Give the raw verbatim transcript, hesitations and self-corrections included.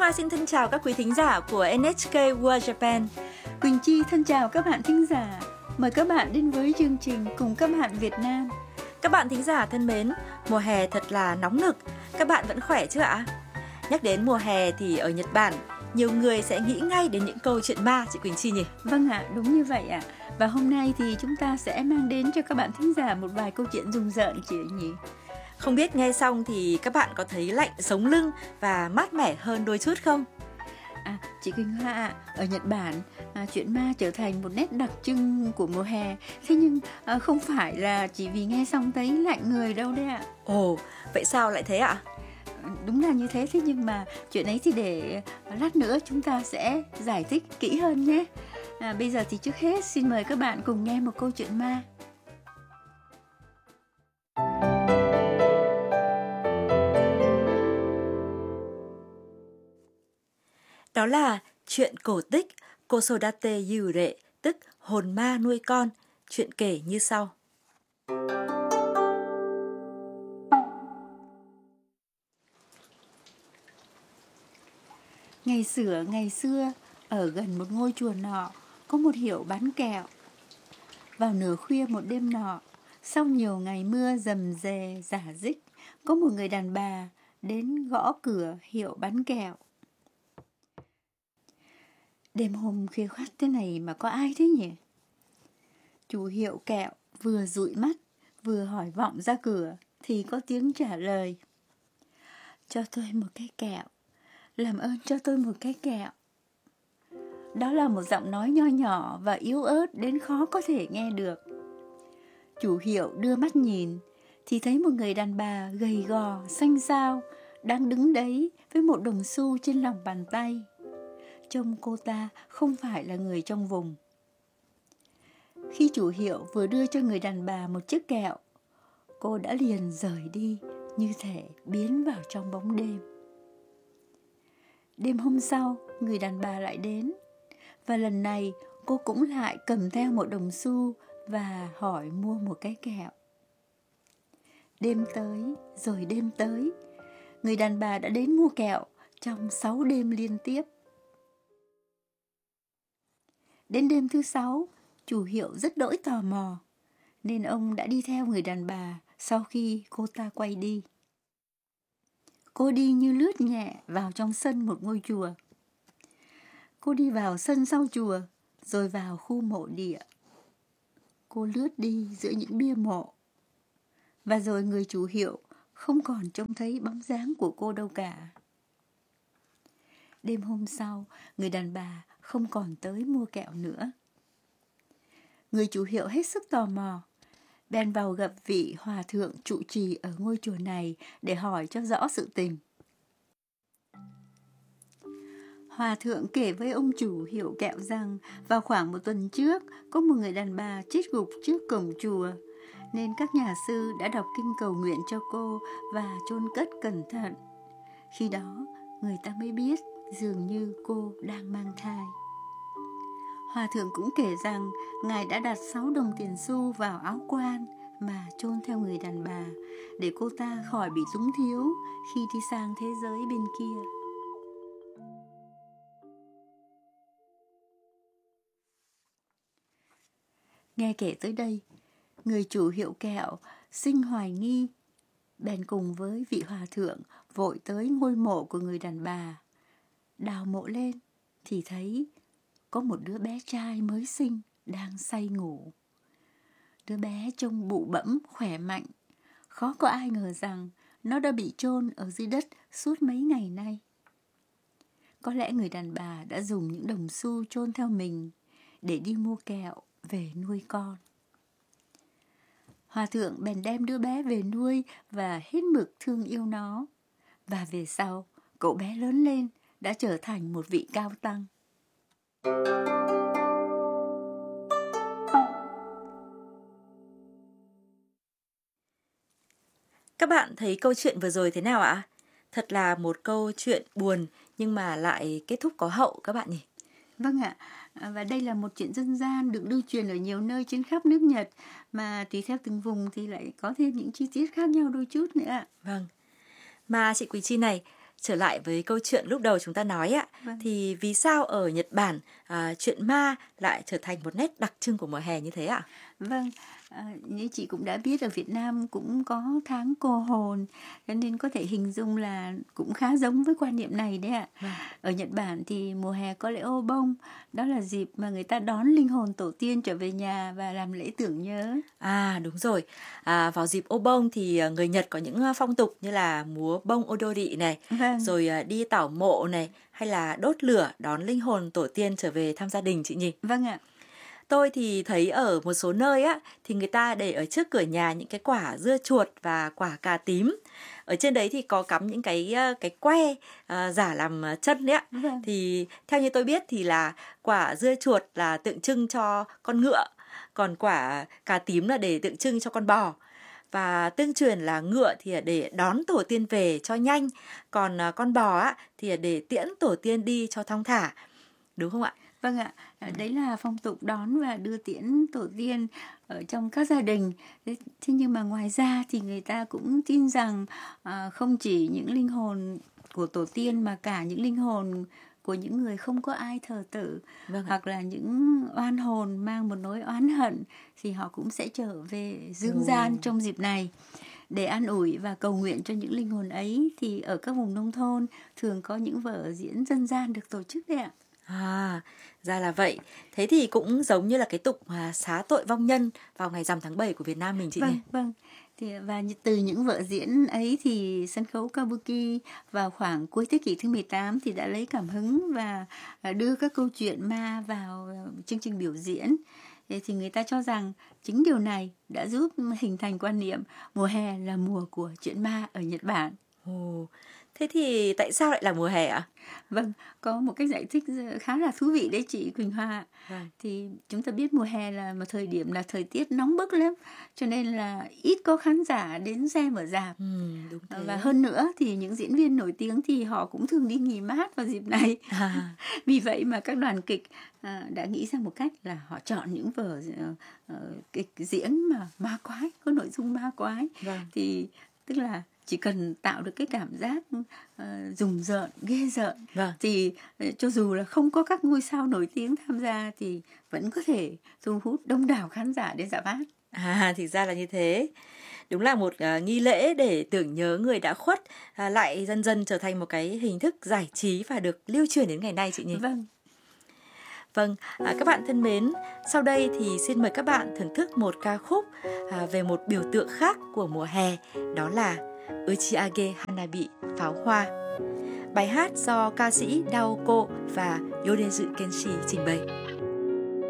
Hoa xin thân chào các quý thính giả của en hát ca World Japan. Quỳnh Chi thân chào các bạn thính giả. Mời các bạn đến với chương trình Cùng các bạn Việt Nam. Các bạn thính giả thân mến, mùa hè thật là nóng nực. Các bạn vẫn khỏe chứ ạ? Nhắc đến mùa hè thì ở Nhật Bản, nhiều người sẽ nghĩ ngay đến những câu chuyện ma, chị Quỳnh Chi nhỉ? Vâng ạ, đúng như vậy ạ. Và hôm nay thì chúng ta sẽ mang đến cho các bạn thính giả một vài câu chuyện rùng rợn chị nhỉ? Không biết nghe xong thì các bạn có thấy lạnh sống lưng và mát mẻ hơn đôi chút không? À, chị Quỳnh Hoa ạ, ở Nhật Bản, à, chuyện ma trở thành một nét đặc trưng của mùa hè. Thế nhưng à, không phải là chỉ vì nghe xong thấy lạnh người đâu đấy ạ. Ồ, vậy sao lại thế ạ? Đúng là như thế, thế nhưng mà chuyện ấy thì để lát nữa chúng ta sẽ giải thích kỹ hơn nhé. À, bây giờ thì trước hết xin mời các bạn cùng nghe một câu chuyện ma. Đó là chuyện cổ tích Kosodate Yure, tức hồn ma nuôi con. Chuyện kể như sau. Ngày xưa, ngày xưa, ở gần một ngôi chùa nọ, có một hiệu bán kẹo. Vào nửa khuya một đêm nọ, sau nhiều ngày mưa rầm rề rả rích, có một người đàn bà đến gõ cửa hiệu bán kẹo. Đêm hôm khuya khoắt thế này mà có ai thế nhỉ? Chủ hiệu kẹo vừa dụi mắt, vừa hỏi vọng ra cửa, thì có tiếng trả lời. Cho tôi một cái kẹo, làm ơn cho tôi một cái kẹo. Đó là một giọng nói nho nhỏ và yếu ớt đến khó có thể nghe được. Chủ hiệu đưa mắt nhìn, thì thấy một người đàn bà gầy gò, xanh xao, đang đứng đấy với một đồng xu trên lòng bàn tay. Trông cô ta không phải là người trong vùng. Khi chủ hiệu vừa đưa cho người đàn bà một chiếc kẹo, cô đã liền rời đi, như thể biến vào trong bóng đêm. Đêm hôm sau, người đàn bà lại đến, và lần này cô cũng lại cầm theo một đồng xu và hỏi mua một cái kẹo. Đêm tới, rồi đêm tới, người đàn bà đã đến mua kẹo trong sáu đêm liên tiếp. Đến đêm thứ sáu, chủ hiệu rất đỗi tò mò, nên ông đã đi theo người đàn bà sau khi cô ta quay đi. Cô đi như lướt nhẹ vào trong sân một ngôi chùa. Cô đi vào sân sau chùa, rồi vào khu mộ địa. Cô lướt đi giữa những bia mộ. Và rồi người chủ hiệu không còn trông thấy bóng dáng của cô đâu cả. Đêm hôm sau, người đàn bà không còn tới mua kẹo nữa. Người chủ hiệu hết sức tò mò, bèn vào gặp vị hòa thượng trụ trì ở ngôi chùa này để hỏi cho rõ sự tình. Hòa thượng kể với ông chủ hiệu kẹo rằng vào khoảng một tuần trước có một người đàn bà chết gục trước cổng chùa, nên các nhà sư đã đọc kinh cầu nguyện cho cô và chôn cất cẩn thận. Khi đó, người ta mới biết dường như cô đang mang thai. Hòa thượng cũng kể rằng ngài đã đặt sáu đồng tiền xu vào áo quan mà chôn theo người đàn bà để cô ta khỏi bị túng thiếu khi đi sang thế giới bên kia. Nghe kể tới đây, người chủ hiệu kẹo sinh hoài nghi, bèn cùng với vị hòa thượng vội tới ngôi mộ của người đàn bà. Đào mộ lên thì thấy có một đứa bé trai mới sinh đang say ngủ. Đứa bé trông bụ bẫm, khỏe mạnh. Khó có ai ngờ rằng nó đã bị chôn ở dưới đất suốt mấy ngày nay. Có lẽ người đàn bà đã dùng những đồng xu chôn theo mình để đi mua kẹo về nuôi con. Hòa thượng bèn đem đứa bé về nuôi và hết mực thương yêu nó. Và về sau, cậu bé lớn lên đã trở thành một vị cao tăng. Các bạn thấy câu chuyện vừa rồi thế nào ạ? Thật là một câu chuyện buồn nhưng mà lại kết thúc có hậu các bạn nhỉ? Vâng ạ, và đây là một chuyện dân gian được lưu truyền ở nhiều nơi trên khắp nước Nhật, mà tùy theo từng vùng thì lại có thêm những chi tiết khác nhau đôi chút nữa ạ. Vâng, mà chị Quý Chi này, trở lại với câu chuyện lúc đầu chúng ta nói ạ, Vâng. thì vì sao ở Nhật Bản à, chuyện ma lại trở thành một nét đặc trưng của mùa hè như thế ạ? Vâng, à, như chị cũng đã biết ở Việt Nam cũng có tháng cô hồn, cho nên có thể hình dung là cũng khá giống với quan niệm này đấy ạ. Vâng. Ở Nhật Bản thì mùa hè có lễ ô bông, đó là dịp mà người ta đón linh hồn tổ tiên trở về nhà và làm lễ tưởng nhớ. À đúng rồi, à, vào dịp ô bông thì à, người Nhật có những à, phong tục như là múa bông odori này, Vâng, rồi à, đi tảo mộ này, hay là đốt lửa đón linh hồn tổ tiên trở về thăm gia đình chị nhỉ? vâng ạ. Tôi thì thấy ở một số nơi á thì người ta để ở trước cửa nhà những cái quả dưa chuột và quả cà tím. Ở trên đấy thì có cắm những cái ờ, cái que ờ, giả làm ờ, chân đấy ạ. Vâng. Thì theo như tôi biết thì là quả dưa chuột là tượng trưng cho con ngựa, còn quả cà tím là để tượng trưng cho con bò. Và tương truyền là ngựa thì để đón tổ tiên về cho nhanh, còn ờ, con bò á thì để tiễn tổ tiên đi cho thong thả. Đúng không ạ? Vâng ạ, à, đấy là phong tục đón và đưa tiễn tổ tiên ở trong các gia đình. Thế, thế nhưng mà ngoài ra thì người ta cũng tin rằng à, không chỉ những linh hồn của tổ tiên mà cả những linh hồn của những người không có ai thờ tự, Vâng ạ. hoặc là những oan hồn mang một nỗi oán hận thì họ cũng sẽ trở về dương Ồ. gian trong dịp này. Để an ủi và cầu nguyện cho những linh hồn ấy thì ở các vùng nông thôn thường có những vở diễn dân gian được tổ chức đấy ạ. À, ra là vậy. Thế thì cũng giống như là cái tục mà xá tội vong nhân vào ngày rằm tháng bảy của Việt Nam mình chị nhỉ? Vâng, vâng. Thì và như- từ những vở diễn ấy thì sân khấu Kabuki vào khoảng cuối thế kỷ thứ mười tám thì đã lấy cảm hứng và à, đưa các câu chuyện ma vào ờ, chương trình biểu diễn. Thế thì người ta cho rằng chính điều này đã giúp hình thành quan niệm mùa hè là mùa của chuyện ma ở Nhật Bản. Ồ, thế thì tại sao lại là mùa hè ạ? Vâng, có một cách giải thích khá là thú vị đấy chị Quỳnh Hoa. Vâng. Thì chúng ta biết mùa hè là một thời điểm là thời tiết nóng bức lắm, cho nên là ít có khán giả đến xem ở rạp. Ừ, đúng thế. Và hơn nữa thì những diễn viên nổi tiếng thì họ cũng thường đi nghỉ mát vào dịp này. À, Vì vậy mà các đoàn kịch à, đã nghĩ ra một cách là họ chọn những vở ờ, ờ, kịch diễn mà ma quái, có nội dung ma quái. vâng. Thì tức là chỉ cần tạo được cái cảm giác uh, rùng rợn, ghê rợn Vâng. thì uh, cho dù là không có các ngôi sao nổi tiếng tham gia thì vẫn có thể thu hút đông đảo khán giả đến rạp hát. À, thì ra là như thế. Đúng là một à, nghi lễ để tưởng nhớ người đã khuất à, lại dần dần trở thành một cái hình thức giải trí và được lưu truyền đến ngày nay chị nhỉ? Vâng. Vâng, à, các bạn thân mến, sau đây thì xin mời các bạn thưởng thức một ca khúc à, về một biểu tượng khác của mùa hè, đó là Uchiage Hanabi, pháo hoa. Bài hát do ca sĩ Daoko và Yonezu Kenshi trình bày.